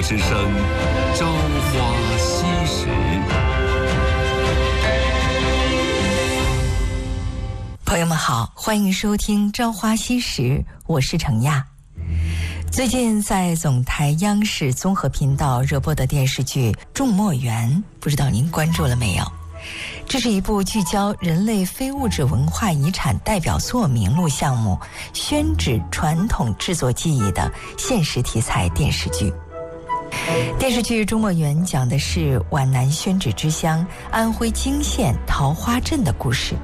之声，朝花夕拾。 朋友们好，欢迎收听《朝花夕拾》，我是程亚。最近在总台央视综合频道热播的电视剧《种墨园》，不知道您关注了没有？这是一部聚焦人类非物质文化遗产代表作名录项目宣纸传统制作技艺的现实题材电视剧。电视剧《种墨园》讲的是皖南宣纸之乡安徽泾县桃花镇的故事。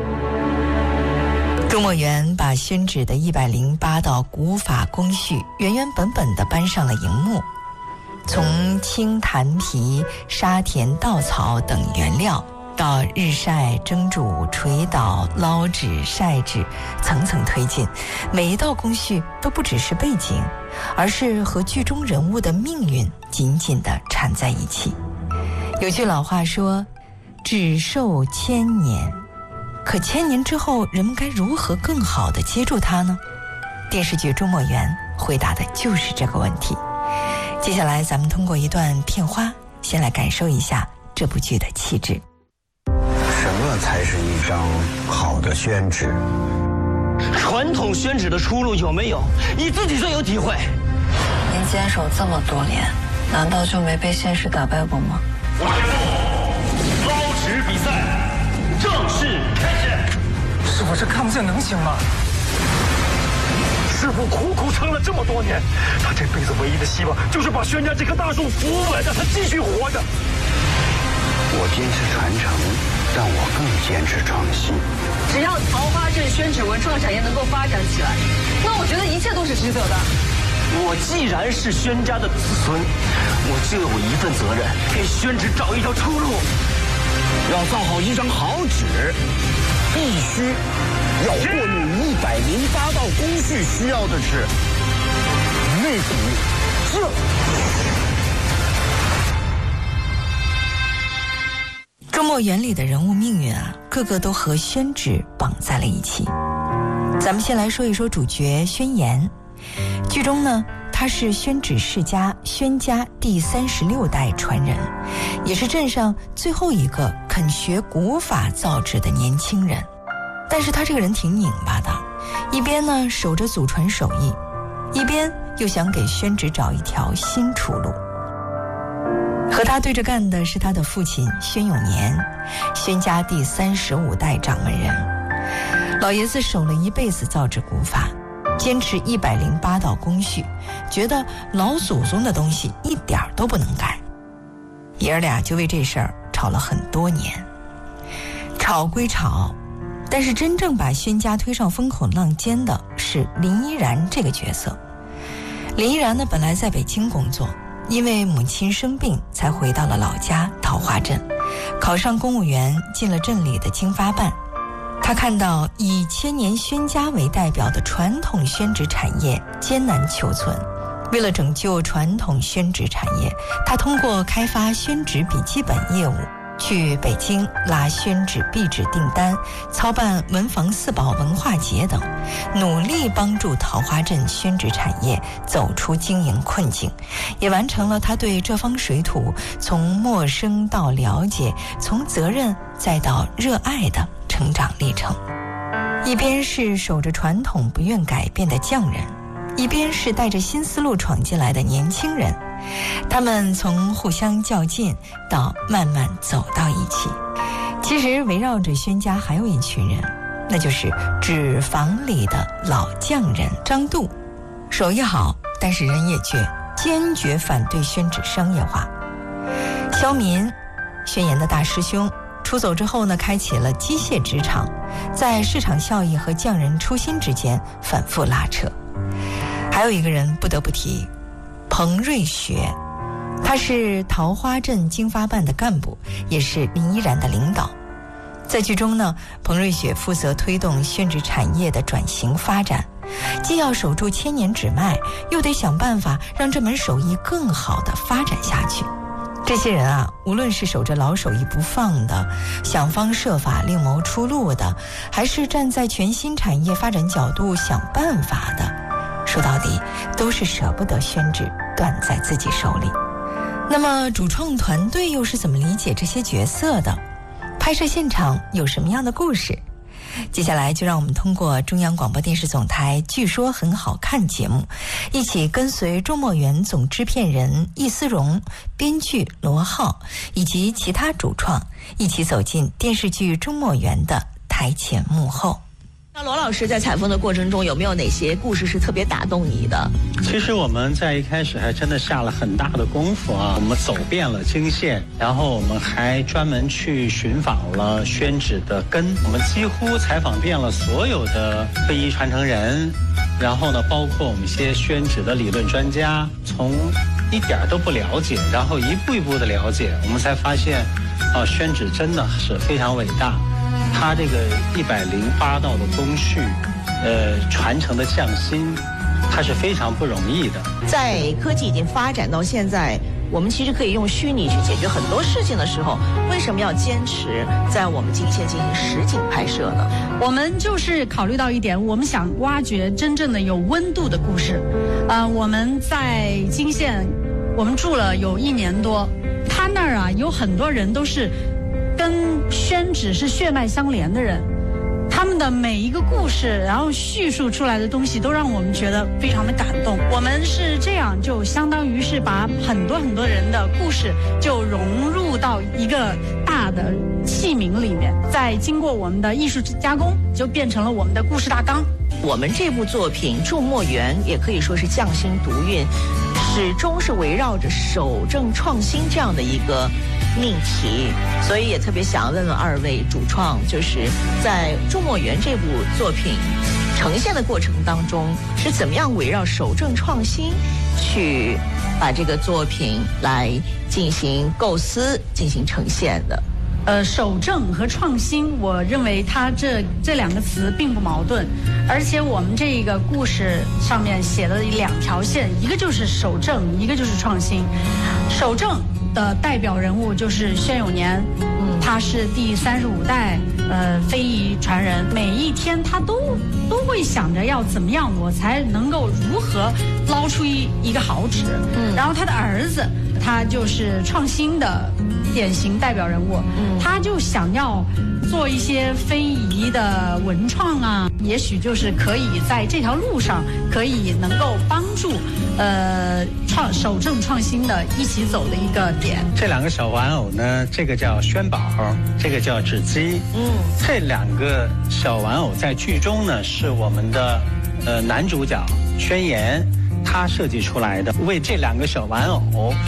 种墨园把宣纸的108道古法工序原原本本地搬上了荧幕，从青檀皮、沙田稻草等原料，到日晒、蒸煮、捶捣、捞纸、晒纸，层层推进，每一道工序都不只是背景，而是和剧中人物的命运紧紧地缠在一起。有句老话说，纸寿1000年，可1000年之后，人们该如何更好地接住它呢？电视剧《种墨园》回答的就是这个问题。接下来咱们通过一段片花，先来感受一下这部剧的气质。 什么才是一张好的宣纸？ 传统宣纸的出路有没有？你自己最有体会。 您坚守这么多年，难道就没被现实打败过吗？ 我宣布，捞纸比赛正式开始。 师傅，这看不见能行吗？师傅苦苦撑了这么多年，他这辈子唯一的希望就是把宣家这棵大树扶稳，让它继续活着。 我坚持传承，但我更坚持创新。 只要桃花镇宣纸文创产业能够发展起来，那我觉得一切都是值得的。 我既然是宣家的子孙，我就有一份责任，给宣纸找一条出路。 要造好一张好纸，必须要过滤108道工序需要的是内骨正。 种墨园里的人物命运啊，个个都和宣纸绑在了一起。咱们先来说一说主角宣言。剧中呢，他是宣纸世家宣家第36代传人，也是镇上最后一个肯学古法造纸的年轻人。但是他这个人挺拧巴的，一边呢守着祖传手艺，一边又想给宣纸找一条新出路。和他对着干的是他的父亲宣永年，宣家第35代掌门人。老爷子守了一辈子造纸古法，坚持108道工序，觉得老祖宗的东西一点都不能改。爷儿俩就为这事儿吵了很多年。吵归吵，但是真正把宣家推上风口浪尖的是林依然这个角色。林依然呢，本来在北京工作，因为母亲生病才回到了老家桃花镇，考上公务员，进了镇里的经发办。他看到以千年宣家为代表的传统宣纸产业艰难求存，为了拯救传统宣纸产业，他通过开发宣纸笔记本业务，去北京拉宣纸壁纸订单，操办文房四宝文化节等，努力帮助桃花镇宣纸产业走出经营困境，也完成了他对这方水土从陌生到了解，从责任再到热爱的成长历程。一边是守着传统不愿改变的匠人，一边是带着新思路闯进来的年轻人，他们从互相较劲到慢慢走到一起。其实围绕着宣家还有一群人，那就是纸坊里的老匠人张度，手艺好，但是人也倔，坚决反对宣纸商业化。肖民，宣言的大师兄，出走之后呢，开启了机械纸厂，在市场效益和匠人初心之间反复拉扯。还有一个人不得不提，彭瑞学，他是桃花镇经发办的干部，也是林依然的领导。在剧中呢，彭瑞雪负责推动宣纸产业的转型发展，既要守住千年纸脉，又得想办法让这门手艺更好地发展下去。这些人啊，无论是守着老手艺不放的，想方设法另谋出路的，还是站在全新产业发展角度想办法的，说到底都是舍不得宣纸， 断在自己手里。那么主创团队又是怎么理解这些角色的？拍摄现场有什么样的故事？接下来就让我们通过中央广播电视总台据说很好看节目，一起跟随周末园总制片人易思荣、编剧罗浩以及其他主创，一起走进电视剧周末园的台前幕后。 那罗老师在采风的过程中，有没有哪些故事是特别打动你的？ 其实我们在一开始还真的下了很大的功夫啊，我们走遍了京县，然后我们还专门去寻访了宣纸的根，我们几乎采访遍了所有的非遗传承人，然后呢，包括我们一些宣纸的理论专家，从一点都不了解，然后一步一步的了解，我们才发现，宣纸真的是非常伟大。它这个108道的工序，传承的匠心，它是非常不容易的。 在科技已经发展到现在，我们其实可以用虚拟去解决很多事情的时候，为什么要坚持在我们京县进行实景拍摄呢？ 我们就是考虑到一点，我们想挖掘真正的有温度的故事。我们在京县，我们住了有1年多，他那儿啊有很多人都是跟宣纸是血脉相连的人，他们的每一个故事，然后叙述出来的东西都让我们觉得非常的感动。我们是这样，就相当于是把很多很多人的故事就融入到一个大的器皿里面，再经过我们的艺术加工，就变成了我们的故事大纲。 我们这部作品《筑墨园》也可以说是匠心独运，始终是围绕着守正创新这样的一个命题，所以也特别想问问二位主创，就是在《筑墨园》这部作品呈现的过程当中，是怎么样围绕守正创新去把这个作品来进行构思、进行呈现的？ 守正和创新，我认为它这两个词并不矛盾，而且我们这个故事上面写了2条线，一个就是守正，一个就是创新。守正的代表人物就是宣永年，他是第35代非遗传人，每一天他都会想着要怎么样我才能够如何捞出一个好纸。然后他的儿子，他就是创新的典型代表人物，他就想要做一些非遗的文创啊，也许就是可以在这条路上可以能够帮助守正创新的一起走的一个点。 这2个小玩偶呢，这个叫宣宝，这个叫纸鸡。这2个小玩偶在剧中呢是我们的男主角宣言他设计出来的，为这2个小玩偶